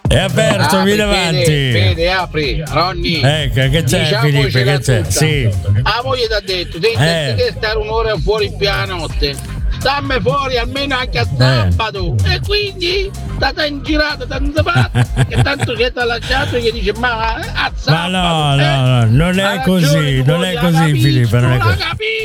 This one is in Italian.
È aperto, vieni avanti. Fede, apri, Ronny. Ecco, che c'è Filippo? Che c'è? Sì. La moglie ti ha detto, se devi stare un'ora fuori più la notte, stammi fuori almeno anche a sabato. E quindi state in girato, tanto fatto, che tanto che ti ha lasciato che dice ma a sabato. Ma no, non è così, non è così Filippo, non è così.